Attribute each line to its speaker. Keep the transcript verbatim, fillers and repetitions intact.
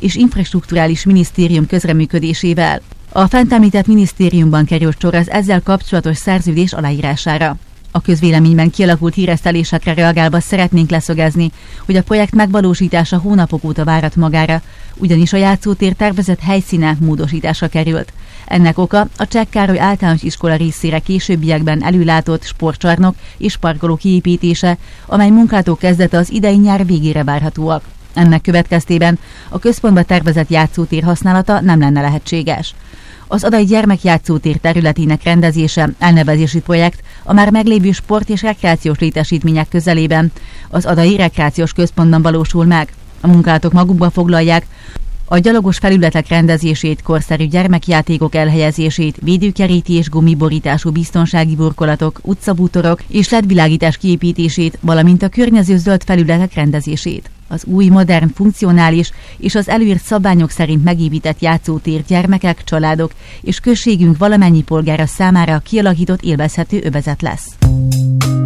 Speaker 1: és Infrastrukturális Minisztérium közreműködésével. A fent említett minisztériumban került sor az ezzel kapcsolatos szerződés aláírására. A közvéleményben kialakult híresztelésekre reagálva szeretnénk leszögezni, hogy a projekt megvalósítása hónapok óta várat magára, ugyanis a játszótér tervezett helyszíne módosításra került. Ennek oka a Cseh Károly általános iskola részére későbbiekben előlátott sportcsarnok és parkoló kiépítése, amely munkálatok kezdete az idei nyár végére várhatóak. Ennek következtében a központba tervezett játszótér használata nem lenne lehetséges. Az Adai gyermekjátszótér területének rendezése elnevezési projekt a már meglévő sport- és rekreációs létesítmények közelében, az Adai rekreációs központban valósul meg. A munkálatok magukba foglalják a gyalogos felületek rendezését, korszerű gyermekjátékok elhelyezését, védőkeréti és gumiborítású biztonsági burkolatok, utcabútorok és ledvilágítás kiépítését, valamint a környező zöld felületek rendezését. Az új, modern, funkcionális és az előírt szabványok szerint megépített játszótér gyermekek, családok és községünk valamennyi polgára számára kialakított élvezhető övezet lesz.